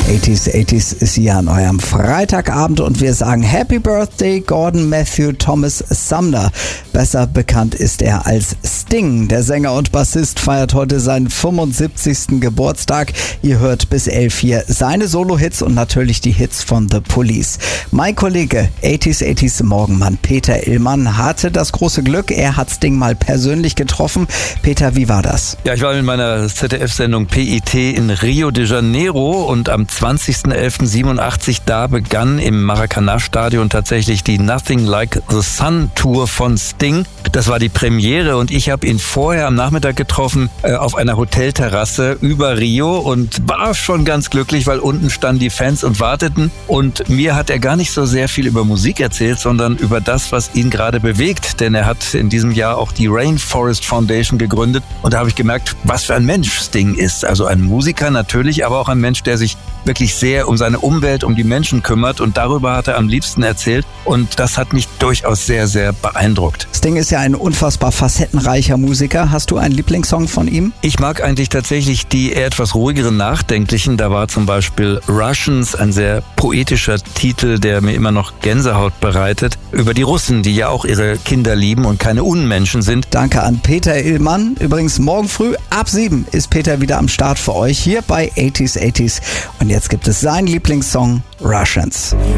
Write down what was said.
80s ist hier an eurem Freitagabend und wir sagen Happy Birthday Gordon Matthew Thomas Sumner. Besser bekannt ist er als Sting. Der Sänger und Bassist feiert heute seinen 75. Geburtstag. Ihr hört bis 11 hier seine Solo-Hits und natürlich die Hits von The Police. Mein Kollege 80s Morgenmann Peter Illmann hatte das große Glück, er hat Sting mal persönlich getroffen. Peter, wie war das? Ja, ich war in meiner ZDF-Sendung PIT in Rio de Janeiro und am 20.11.87, da begann im Maracanã-Stadion tatsächlich die Nothing Like the Sun Tour von Sting. Das war die Premiere und ich habe ihn vorher am Nachmittag getroffen auf einer Hotelterrasse über Rio und war schon ganz glücklich, weil unten standen die Fans und warteten und mir hat er gar nicht so sehr viel über Musik erzählt, sondern über das, was ihn gerade bewegt, denn er hat in diesem Jahr auch die Rainforest Foundation gegründet und da habe ich gemerkt, was für ein Mensch Sting ist. Also ein Musiker natürlich, aber auch ein Mensch, der sich wirklich sehr um seine Umwelt, um die Menschen kümmert und darüber hat er am liebsten erzählt und das hat mich durchaus sehr, sehr beeindruckt. Sting ist ja ein unfassbar facettenreicher Musiker. Hast du einen Lieblingssong von ihm? Ich mag eigentlich tatsächlich die eher etwas ruhigeren, nachdenklichen. Da war zum Beispiel Russians, ein sehr poetischer Titel, der mir immer noch Gänsehaut bereitet, über die Russen, die ja auch ihre Kinder lieben und keine Unmenschen sind. Danke an Peter Illmann. Übrigens morgen früh ab 7 ist Peter wieder am Start für euch hier bei 80s. Und jetzt gibt es seinen Lieblingssong Russians.